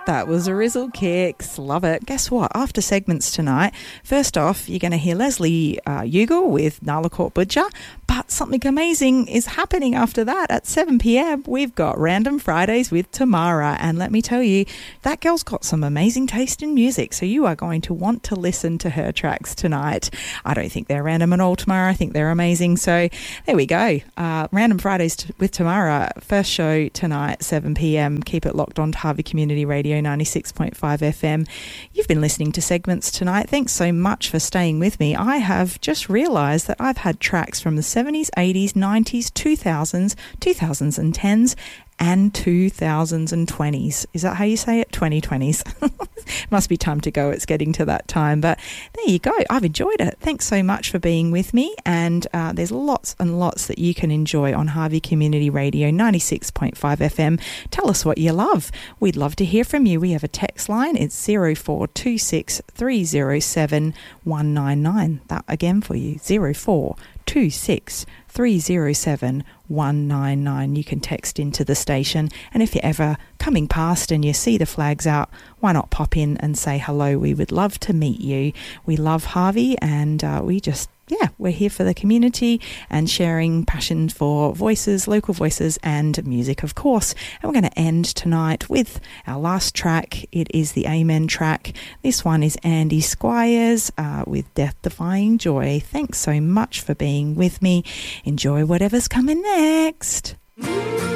That was Rizzle Kicks. Love it. Guess what? After segments tonight, first off, you're going to hear Leslie Ugal with Nalakort Budja, but something amazing is happening after that. At 7 p.m, we've got Random Fridays with Tamara, and let me tell you, that girl's got some amazing taste in music, so you are going to want to listen to her tracks tonight. I don't think they're random at all, Tamara. I think they're amazing. So there we go. Random Fridays with Tamara, first show tonight, 7 p.m. Keep it locked on to Harvey Community Radio 96.5 FM. You've been listening to segments tonight. Thanks so much for staying with me. I have just realised that I've had tracks from the 70s, 80s, 90s, 2000s, 2010s and 2020s. Is that how you say it? 2020s. Must be time to go. It's getting to that time. But there you go. I've enjoyed it. Thanks so much for being with me. And there's lots and lots that you can enjoy on Harvey Community Radio 96.5 FM. Tell us what you love. We'd love to hear from you. We have a text line. It's 0426 307 199. That again for you, 0426 307 199. You can text into the station, and if you're ever coming past and you see the flags out, why not pop in and say hello? We would love to meet you. We love Harvey, and we're here for the community and sharing passion for voices, local voices and music, of course. And we're going to end tonight with our last track. It is the Amen track. This one is Andy Squires with Death Defying Joy. Thanks so much for being with me. Enjoy whatever's coming next.